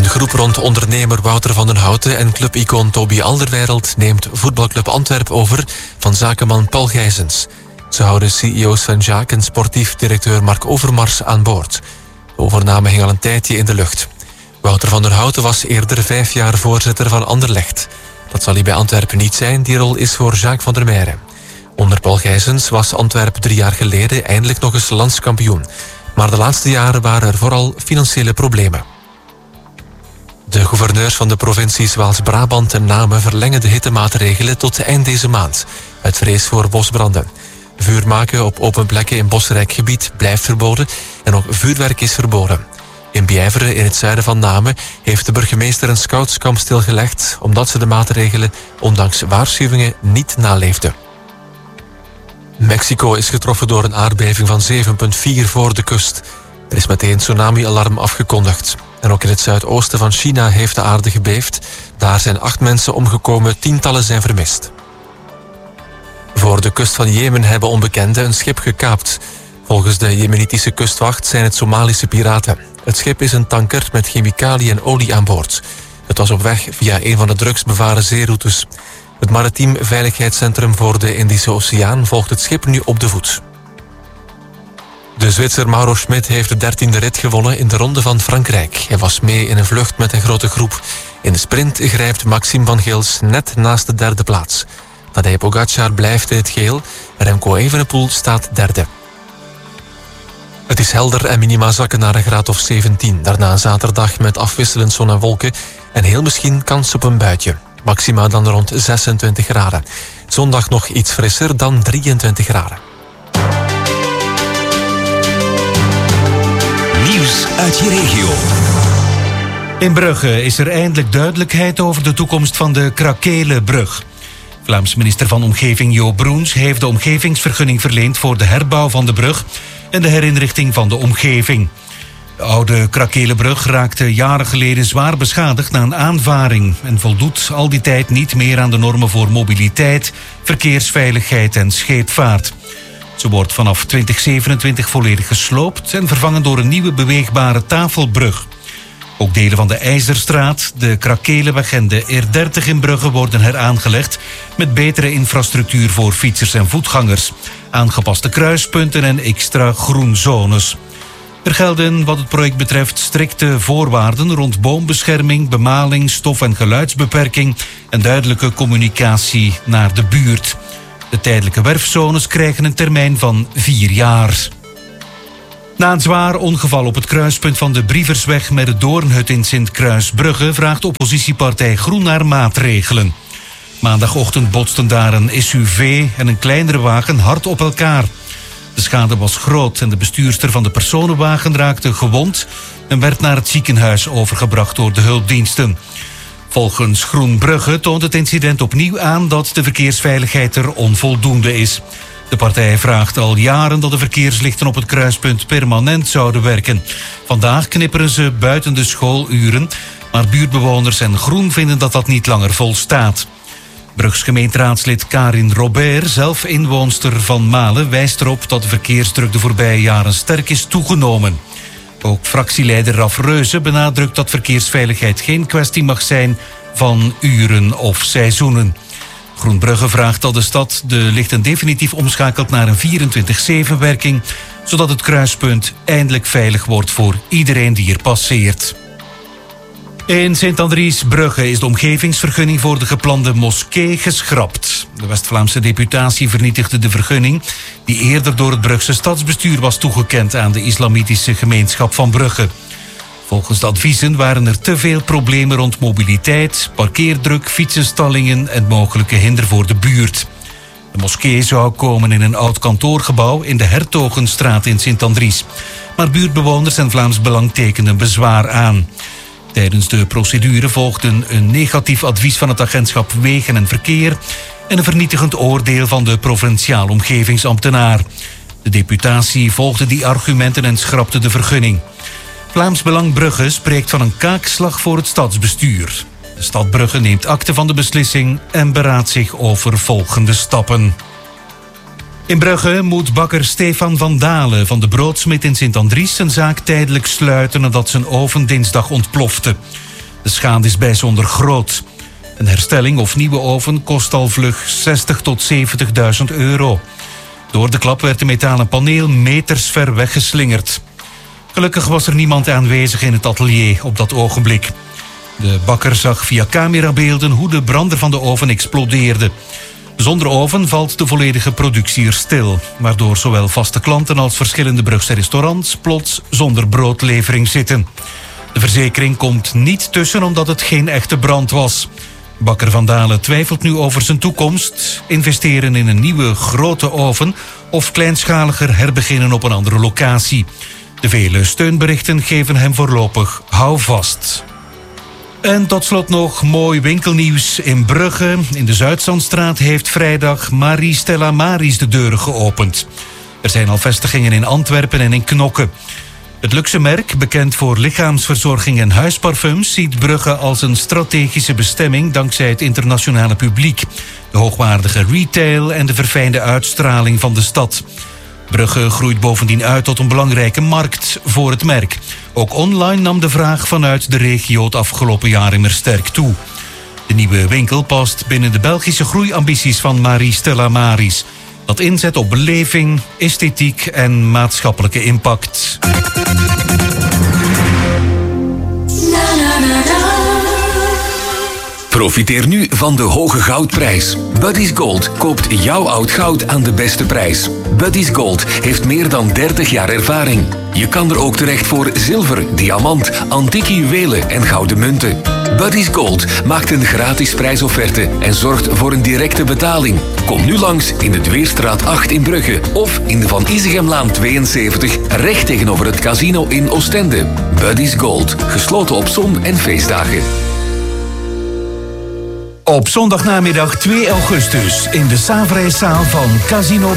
De groep rond ondernemer Wouter van den Houten en clubicoon Toby Alderweireld neemt voetbalclub Antwerpen over van zakenman Paul Gijsens. Ze houden CEO Sven Jaak en sportief directeur Mark Overmars aan boord. De overname hing al een tijdje in de lucht. Wouter van den Houten was eerder 5 jaar voorzitter van Anderlecht. Dat zal hij bij Antwerpen niet zijn, die rol is voor Jacques van der Meijeren. Onder Paul Gijsens was Antwerpen 3 jaar geleden eindelijk nog eens landskampioen. Maar de laatste jaren waren er vooral financiële problemen. De gouverneurs van de provincies Waals-Brabant en Namen verlengen de hittemaatregelen tot eind deze maand, uit vrees voor bosbranden. Vuur maken op open plekken in bosrijk gebied blijft verboden en ook vuurwerk is verboden. In Bièvre, in het zuiden van Namen, heeft de burgemeester een scoutskamp stilgelegd omdat ze de maatregelen, ondanks waarschuwingen, niet naleefden. Mexico is getroffen door een aardbeving van 7,4 voor de kust. Er is meteen tsunami-alarm afgekondigd. En ook in het zuidoosten van China heeft de aarde gebeefd. Daar zijn 8 mensen omgekomen, tientallen zijn vermist. Voor de kust van Jemen hebben onbekenden een schip gekaapt. Volgens de Jemenitische kustwacht zijn het Somalische piraten. Het schip is een tanker met chemicaliën en olie aan boord. Het was op weg via een van de drugsbevaren zeeroutes. Het Maritiem Veiligheidscentrum voor de Indische Oceaan volgt het schip nu op de voet. De Zwitser Mauro Schmid heeft de 13e rit gewonnen in de Ronde van Frankrijk. Hij was mee in een vlucht met een grote groep. In de sprint grijpt Maxime van Gils net naast de 3e plaats. Tadej Pogacar blijft in het geel. Remco Evenepoel staat 3e. Het is helder en minima zakken naar een graad of 17. Daarna een zaterdag met afwisselend zon en wolken. En heel misschien kans op een buitje. Maxima dan rond 26 graden. Zondag nog iets frisser dan 23 graden. Nieuws uit je regio. In Brugge is er eindelijk duidelijkheid over de toekomst van de Krakelenbrug. Vlaams minister van Omgeving Jo Broens heeft de omgevingsvergunning verleend voor de herbouw van de brug en de herinrichting van de omgeving. De oude Krakelenbrug raakte jaren geleden zwaar beschadigd na een aanvaring en voldoet al die tijd niet meer aan de normen voor mobiliteit, verkeersveiligheid en scheepvaart. Ze wordt vanaf 2027 volledig gesloopt en vervangen door een nieuwe beweegbare tafelbrug. Ook delen van de IJzerstraat, de Krakelenweg en de R30 in Brugge worden heraangelegd met betere infrastructuur voor fietsers en voetgangers, aangepaste kruispunten en extra groenzones. Er gelden wat het project betreft strikte voorwaarden rond boombescherming, bemaling, stof- en geluidsbeperking en duidelijke communicatie naar de buurt. De tijdelijke werfzones krijgen een termijn van 4 jaar. Na een zwaar ongeval op het kruispunt van de Brieversweg met de Doornhut in Sint-Kruisbrugge vraagt oppositiepartij Groen naar maatregelen. Maandagochtend botsten daar een SUV en een kleinere wagen hard op elkaar. De schade was groot en de bestuurster van de personenwagen raakte gewond en werd naar het ziekenhuis overgebracht door de hulpdiensten. Volgens Groen-Brugge toont het incident opnieuw aan dat de verkeersveiligheid er onvoldoende is. De partij vraagt al jaren dat de verkeerslichten op het kruispunt permanent zouden werken. Vandaag knipperen ze buiten de schooluren, maar buurtbewoners en Groen vinden dat dat niet langer volstaat. Brugs gemeenteraadslid Karin Robert, zelf inwoonster van Malen, wijst erop dat de verkeersdruk de voorbije jaren sterk is toegenomen. Ook fractieleider Raf Reuze benadrukt dat verkeersveiligheid geen kwestie mag zijn van uren of seizoenen. Groen-Brugge vraagt dat de stad de lichten definitief omschakelt naar een 24/7-werking, zodat het kruispunt eindelijk veilig wordt voor iedereen die er passeert. In Sint-Andries-Brugge is de omgevingsvergunning voor de geplande moskee geschrapt. De West-Vlaamse deputatie vernietigde de vergunning die eerder door het Brugse stadsbestuur was toegekend aan de islamitische gemeenschap van Brugge. Volgens de adviezen waren er te veel problemen rond mobiliteit, parkeerdruk, fietsenstallingen en mogelijke hinder voor de buurt. De moskee zou komen in een oud kantoorgebouw in de Hertogenstraat in Sint-Andries. Maar buurtbewoners en Vlaams Belang tekenden bezwaar aan. Tijdens de procedure volgden een negatief advies van het agentschap Wegen en Verkeer en een vernietigend oordeel van de provinciaal omgevingsambtenaar. De deputatie volgde die argumenten en schrapte de vergunning. Vlaams Belang Brugge spreekt van een kaakslag voor het stadsbestuur. De stad Brugge neemt akte van de beslissing en beraadt zich over volgende stappen. In Brugge moet bakker Stefan van Dalen van de Broodsmit in Sint-Andries zijn zaak tijdelijk sluiten nadat zijn oven dinsdag ontplofte. De schade is bijzonder groot. Een herstelling of nieuwe oven kost al vlug 60.000 tot 70.000 euro. Door de klap werd de metalen paneel meters ver weggeslingerd. Gelukkig was er niemand aanwezig in het atelier op dat ogenblik. De bakker zag via camerabeelden hoe de brander van de oven explodeerde. Zonder oven valt de volledige productie er stil, waardoor zowel vaste klanten als verschillende Brugse restaurants plots zonder broodlevering zitten. De verzekering komt niet tussen omdat het geen echte brand was. Bakker Van Dalen twijfelt nu over zijn toekomst, investeren in een nieuwe grote oven of kleinschaliger herbeginnen op een andere locatie. De vele steunberichten geven hem voorlopig houvast. En tot slot nog mooi winkelnieuws in Brugge. In de Zuidzandstraat heeft vrijdag Marie Stella Maris de deuren geopend. Er zijn al vestigingen in Antwerpen en in Knokke. Het luxe merk, bekend voor lichaamsverzorging en huisparfums, ziet Brugge als een strategische bestemming dankzij het internationale publiek, de hoogwaardige retail en de verfijnde uitstraling van de stad. Brugge groeit bovendien uit tot een belangrijke markt voor het merk. Ook online nam de vraag vanuit de regio het afgelopen jaar immer sterk toe. De nieuwe winkel past binnen de Belgische groeiambities van Marie Stella Maris, dat inzet op beleving, esthetiek en maatschappelijke impact. Profiteer nu van de hoge goudprijs. Buddy's Gold koopt jouw oud goud aan de beste prijs. Buddy's Gold heeft meer dan 30 jaar ervaring. Je kan er ook terecht voor zilver, diamant, antieke juwelen en gouden munten. Buddy's Gold maakt een gratis prijsofferte en zorgt voor een directe betaling. Kom nu langs in de Dweerstraat 8 in Brugge of in de Van Isegemlaan 72 recht tegenover het casino in Oostende. Buddy's Gold, gesloten op zon- en feestdagen. Op zondagnamiddag 2 augustus in de Savrijzaal van Casino